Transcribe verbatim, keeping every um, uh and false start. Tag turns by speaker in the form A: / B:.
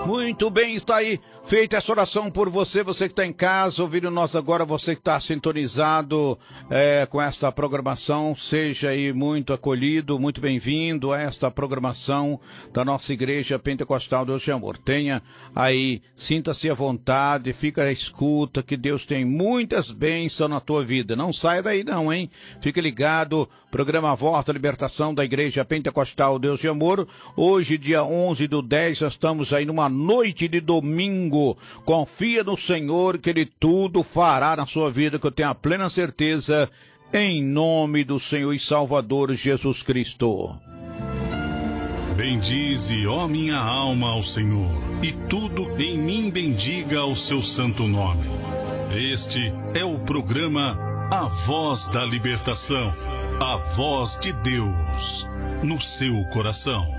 A: Muito bem, está aí feita essa oração por você, você que está em casa, ouvindo nós agora, você que está sintonizado é, com esta programação, seja aí muito acolhido, muito bem-vindo a esta programação da nossa Igreja Pentecostal Deus de Amor. Tenha aí, sinta-se à vontade, fica à escuta, que Deus tem muitas bênçãos na tua vida. Não saia daí não, hein? Fique ligado, programa Voz da Libertação da Igreja Pentecostal Deus de Amor. Hoje, dia onze do dez, nós estamos aí numa noite de domingo. Confia no Senhor que Ele tudo fará na sua vida, que eu tenho a plena certeza, em nome do Senhor e Salvador Jesus Cristo.
B: Bendize, ó minha alma, ao Senhor, e tudo em mim bendiga o seu santo nome. Este é o programa A Voz da Libertação, a voz de Deus no seu coração.